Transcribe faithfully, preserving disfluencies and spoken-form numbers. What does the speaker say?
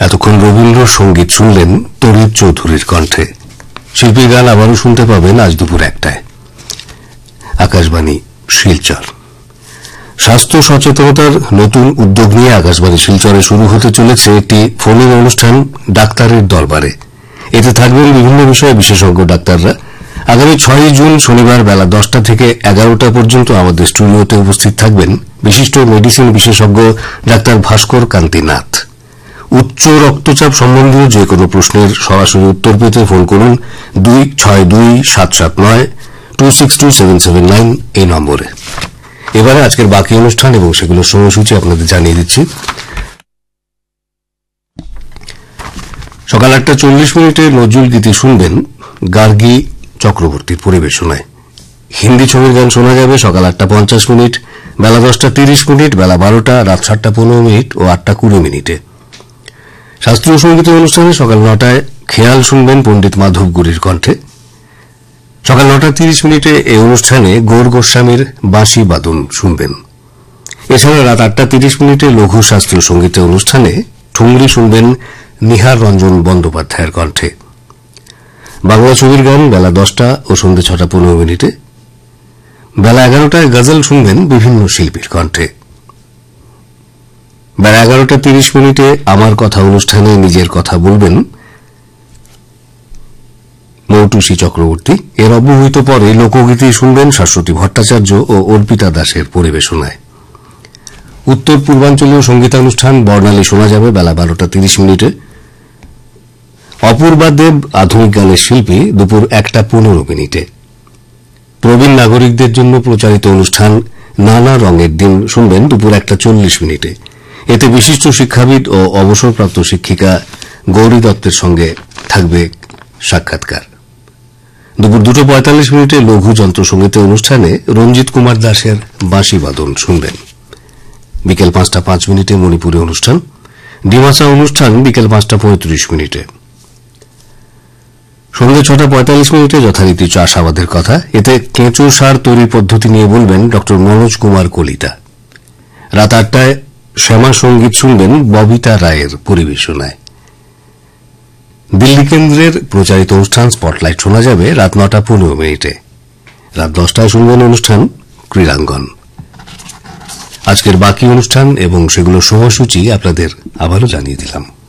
এতক্ষণ রবীন্দ্র সঙ্গীত শুনলেন তরুণ চৌধুরীর কণ্ঠে। শিল্পীর গান আবারও শুনতে পাবেন আজ দুপুর একটায়। আকাশবাণী শিলচর। স্বাস্থ্য সচেতনতার নতুন উদ্যোগ নিয়ে আকাশবাণী শিলচরে শুরু হতে চলেছে একটি ফোন-ইন অনুষ্ঠান ডাক্তারের দরবারে। এতে থাকবেন বিভিন্ন বিষয়ে বিশেষজ্ঞ ডাক্তাররা। আগামী ছয়ই জুন শনিবার বেলা দশটা থেকে এগারোটা পর্যন্ত আমাদের স্টুডিওতে উপস্থিত থাকবেন বিশিষ্ট মেডিসিন বিশেষজ্ঞ ডাক্তার ভাস্কর কান্তি নাথ। উচ্চ রক্তচাপ সম্বন্ধীয় যে কোনো প্রশ্নের সরাসরি উত্তর পেতে ফোন করুন দুই ছয় দুই সাত সাত নয় two six two seven seven nine এই নম্বরে। এবারে আজকের বাকি অনুষ্ঠান এবং সেগুলোর সময়সূচি আপনাদের জানিয়ে দিচ্ছি। সকাল আটটা চল্লিশ মিনিটে নজরুল গীতি শুনবেন গার্গী চক্রবর্তীর পরিবেশনায়। হিন্দি ছবির গান শোনা যাবে সকাল আটটা পঞ্চাশ মিনিট, বেলা দশটা তিরিশ মিনিট, বেলা বারোটা, রাত সাতটা পনেরো মিনিট ও আটটা কুড়ি মিনিটে। শাস্ত্রীয় সঙ্গীতের অনুষ্ঠানে সকাল নটায় খেয়াল শুনবেন পণ্ডিত মাধব গুরির কণ্ঠে। সকাল নটা তিরিশ মিনিটে এই অনুষ্ঠানে গৌর গোস্বামীর বাঁশি বাদন শুনবেন। এছাড়া রাত আটটা তিরিশ মিনিটে লঘু শাস্ত্রীয় সঙ্গীতের অনুষ্ঠানে ঠুংরি শুনবেন নিহার রঞ্জন বন্দ্যোপাধ্যায়ের কণ্ঠে। বাংলা ছবির গান বেলা দশটা ও সন্ধ্যে ছটা পনেরো মিনিটে। বেলা এগারোটায় গজল শুনবেন বিভিন্ন শিল্পীর কণ্ঠে। বেলা এগারোটা তিরিশ মিনিটে আমার কথা অনুষ্ঠানে নিজের কথা বলবেন মৌটুসী চক্রবর্তী। এর অব্যবহিত পরে লোকগীতি শুনবেন শাশ্বতী ভট্টাচার্য ও অর্পিতা দাসের পরিবেশনায়। উত্তর পূর্বাঞ্চলীয় সঙ্গীতানুষ্ঠান বর্ণালী শোনা যাবে বেলা বারোটা তিরিশ মিনিটে। অপূর্বা দেব আধুনিক গানের শিল্পী দুপুর একটা পনেরো মিনিটে। প্রবীণ নাগরিকদের জন্য প্রচারিত অনুষ্ঠান নানা রঙের দিন শুনবেন দুপুর একটা চল্লিশ মিনিটে। এতে বিশিষ্ট শিক্ষাবিদ ও অবসরপ্রাপ্ত শিক্ষিকা গৌরী দত্তের সঙ্গে থাকবে সাক্ষাৎকার। দুপুর দুটো পঁয়তাল্লিশ মিনিটে লঘু যন্ত্রসঙ্গীতের অনুষ্ঠানে রঞ্জিত কুমার দাসের বাঁশি বাদন শুনবেন। বিকেল পাঁচটা পাঁচ মিনিটে মণিপুরে অনুষ্ঠান। ডিমাসা অনুষ্ঠান বিকেল পাঁচটা পঁয়ত্রিশ মিনিটে। সন্ধ্যে ছটা পঁয়তাল্লিশ মিনিটে যথারীতি চাষাবাদের কথা। এতে কেঁচো সার তৈরির পদ্ধতি নিয়ে বলবেন ড মনোজ কুমার কলিতা। রাত আটটায় শ্যামা সঙ্গীত শুনবেন ববিতা রায়ের পরিবেশনায়। দিল্লি কেন্দ্রের প্রচারিত অনুষ্ঠান স্পটলাইট শোনা যাবে রাত নটা পনেরো মিনিটে। রাত দশটায় শুনবেন অনুষ্ঠান ক্রীড়াঙ্গন। আজকের বাকি অনুষ্ঠান এবং সেগুলোর সময়সূচি আপনাদের আবারও জানিয়ে দিলাম।